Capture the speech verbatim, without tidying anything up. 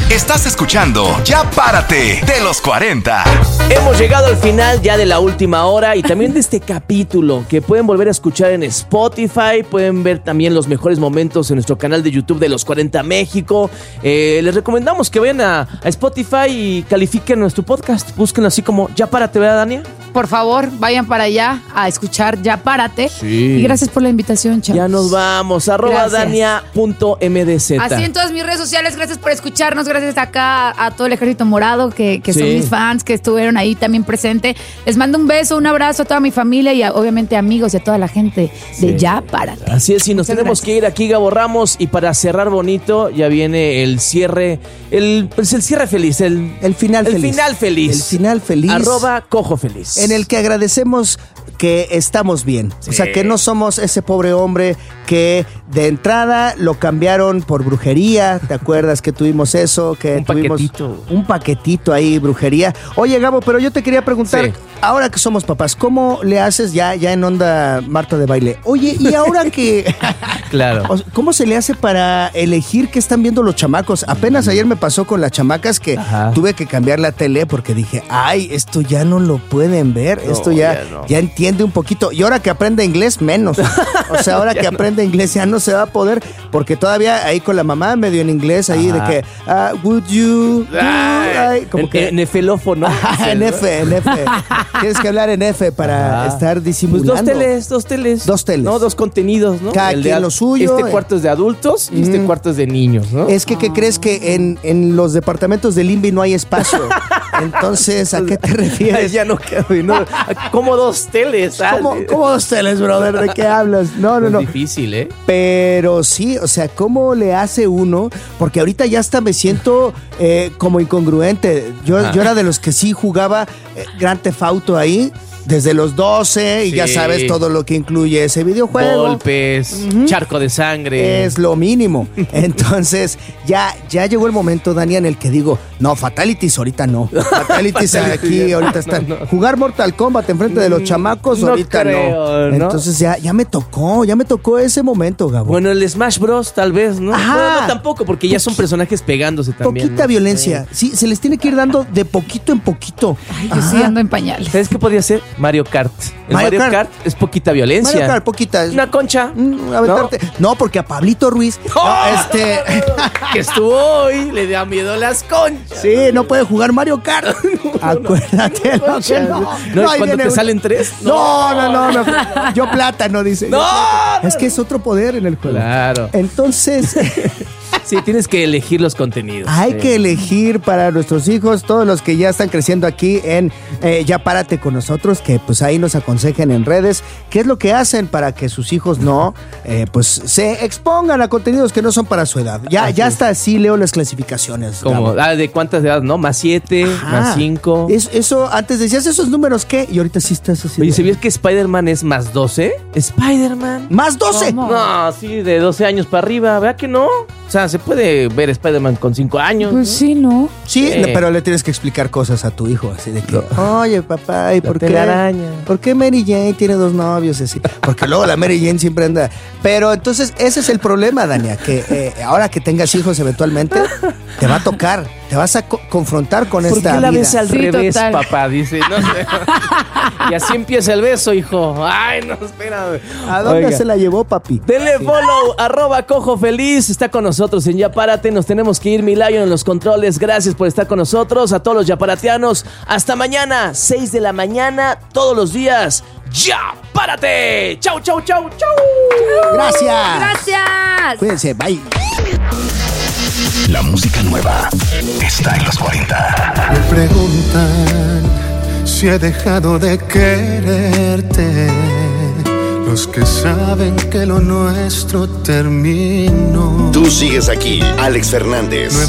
Estás escuchando Ya Párate de los cuarenta. Hemos llegado al final ya de la última hora y también de este capítulo que pueden volver a escuchar en Spotify. Pueden ver también los mejores momentos en nuestro canal de YouTube de Los cuarenta México. Eh, les recomendamos que vayan a, a Spotify y califiquen nuestro podcast. Búsquenlo así como Ya Párate, ¿verdad, Dania? Por favor, vayan para allá a escuchar Ya Párate. Sí. Y gracias por la invitación, chavos. Ya nos vamos. Arroba dania punto m d z. Así en todas mis redes sociales. Gracias por escucharnos. Gracias acá a todo el Ejército Morado que, que Sí. son mis fans, que estuvieron ahí también presente. Les mando un beso, un abrazo a toda mi familia y a, obviamente amigos y a toda la gente de Sí. Ya Párate. Así es, y nos Muchas tenemos gracias. que ir aquí, Gabo Ramos, y para cerrar bonito, ya viene el cierre, el, pues el cierre feliz, el, El final el feliz. final feliz. El final feliz. Arroba Cojo Feliz. En el que agradecemos que estamos bien. Sí. O sea, que no somos ese pobre hombre que de entrada lo cambiaron por brujería. ¿Te acuerdas que tuvimos eso? Que Un tuvimos paquetito. un paquetito ahí, brujería. Oye, Gabo, pero yo te quería preguntar, Sí. ahora que somos papás, ¿cómo le haces ya, ya en onda Marta de baile? Oye, y ahora que... Claro. O sea, ¿cómo se le hace para elegir qué están viendo los chamacos? Apenas ayer me pasó con las chamacas que Ajá. tuve que cambiar la tele porque dije, ay, esto ya no lo pueden ver, No, esto ya, ya no. ya entiende un poquito. Y ahora que aprende inglés, menos. O sea, ahora que aprende inglés ya no se va a poder, porque todavía ahí con la mamá medio en inglés, ahí Ajá. de que, ah, would you, do? Ay, como en, que... en efelófono. Ajá, en F, en F. Tienes que hablar en F para Ajá. estar Pues disimulando. dos teles, dos teles. Dos teles. No, dos contenidos, ¿no? Cada El quien de- lo suyo, Este eh. cuarto es de adultos y este Mm. cuarto es de niños, ¿no? Es que, ¿qué crees? Que en, en los departamentos del I N V I no hay espacio. Entonces, ¿a qué te refieres? Ya no cabe, ¿no? ¿Cómo dos teles? Ah, ¿Cómo, sí. cómo dos teles, brother? ¿De qué hablas? No, no, Es no. difícil, ¿eh? Pero sí, o sea, ¿cómo le hace uno? Porque ahorita ya hasta me siento eh, como incongruente. Yo, Ah. yo era de los que sí jugaba eh, Grand Theft Auto ahí desde los doce y Sí. ya sabes todo lo que incluye ese videojuego. Golpes, charco de sangre. Es lo mínimo. Entonces, ya, ya llegó el momento, Dani, en el que digo, no, Fatalities ahorita no. Fatalities Fatality aquí ya ahorita no, están. no, no. Jugar Mortal Kombat enfrente de los chamacos no ahorita creo, no. ¿no? Entonces ya, ya me tocó, ya me tocó ese momento, Gabo. Bueno, el Smash Bros, tal vez, ¿no? Ajá. Bueno, no tampoco, porque ya son personajes pegándose también. Poquita ¿no? violencia. Sí, se les tiene que ir dando de poquito en poquito. Ay, yo sí Ajá. ando en pañales. ¿Sabes qué podría ser? Mario Kart. El Mario Mario, Kart. Kart. es poquita violencia. Mario Kart, poquita. Una concha. Mm, aventarte. No, porque a Pablito Ruiz. ¡Oh! no, este. Que estuvo hoy, le da miedo las conchas. Sí, no puede jugar Mario Kart. Acuérdate, no, Concha. que no. No, No, ahí cuando viene te un- salen tres. No, no, no, no. Yo plátano, dice. No, Yo plátano. no, Es que es otro poder en el juego. Claro. Entonces, Sí, tienes que elegir los contenidos. hay Sí. que elegir para nuestros hijos, todos los que ya están creciendo aquí en eh, Ya Párate con nosotros, que pues ahí nos aconsejen en redes qué es lo que hacen para que sus hijos no, eh, pues se expongan a contenidos que no son para su edad. Ya, Así ya es. hasta así leo las clasificaciones. Como, Gabo. ah, ¿de cuántas edades? ¿No? Más siete, Ajá. más cinco. Es- eso, antes decías esos números, ¿qué? Y ahorita sí estás así. Oye, de- ¿sabías que Spider-Man es más doce? ¿Spider-Man? ¡Más doce! ¿Cómo? No, sí, de doce años para arriba, ¿verdad que no? O sea, se puede ver Spider-Man con cinco años. Pues ¿no? sí, ¿no? Sí, Sí. no, pero le tienes que explicar cosas a tu hijo, así de que, oye, papá, ¿y La por qué? telaraña. ¿Por qué Mary Jane tiene dos novios? Así, porque luego la Mary Jane siempre anda. Pero entonces, ese es el problema, Dania, que eh, ahora que tengas hijos eventualmente, te va a tocar, te vas a co- confrontar con ¿Por esta qué la vida. ves al Sí, revés, total. papá? Dice, no sé. Y así empieza el beso, hijo. Ay, no, espérame. ¿A dónde Oiga. se la llevó, papi? Denle follow, arroba Cojo Feliz. Está con nosotros en Ya Párate. Nos tenemos que ir, Milayo, en los controles. Gracias por estar con nosotros. A todos los yaparateanos. Hasta mañana, seis de la mañana, todos los días. ¡Ya Párate! ¡Chau, chau, chau, chau! Gracias. Gracias. Cuídense, bye. La música nueva está en los cuarenta. Me preguntan si he dejado de quererte. Los que saben que lo nuestro terminó. Tú sigues aquí, Alex Fernández. No he